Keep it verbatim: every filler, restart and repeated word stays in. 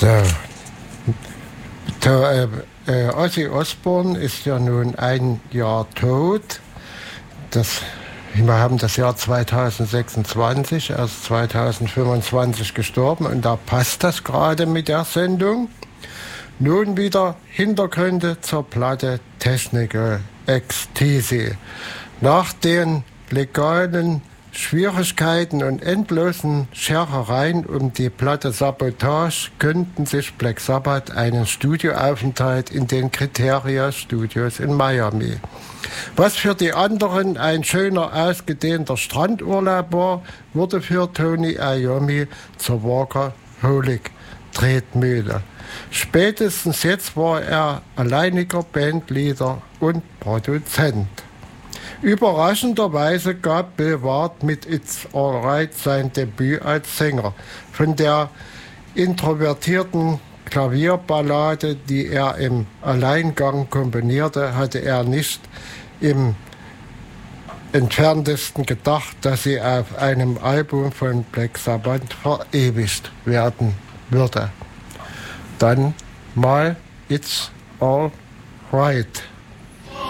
So. Der, äh, Ozzy Osbourne ist ja nun ein Jahr tot. Das, wir haben das Jahr zweitausendsechsundzwanzig, er ist zweitausendfünfundzwanzig gestorben und da passt das gerade mit der Sendung. Nun wieder Hintergründe zur Platte Technical Ecstasy. Nach den legalen Schwierigkeiten und endlosen Scherereien um die Platte Sabotage künden sich Black Sabbath einen Studioaufenthalt in den Criteria Studios in Miami. Was für die anderen ein schöner, ausgedehnter Strandurlaub war, wurde für Tony Iommi zur Workaholic-Tretmühle. Spätestens jetzt war er alleiniger Bandleader und Produzent. Überraschenderweise gab Bill Ward mit It's Alright sein Debüt als Sänger. Von der introvertierten Klavierballade, die er im Alleingang komponierte, hatte er nicht im entferntesten gedacht, dass sie auf einem Album von Black Sabbath verewigt werden würde. Dann mal It's All Right.